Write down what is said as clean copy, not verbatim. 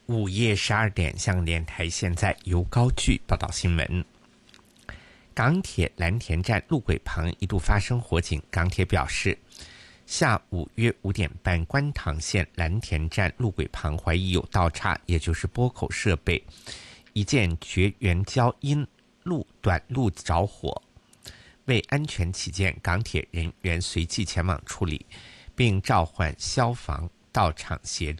午夜12点，香港电台现在由高炬报道新闻。港铁蓝田站路轨旁一度发生火警，港铁表示，下午约5点半，观塘线蓝田站路轨旁怀疑有倒插，也就是拨口设备一件绝缘胶因路短路着火。为安全起见，港铁人员随即前往处理，并召唤消防到场协助。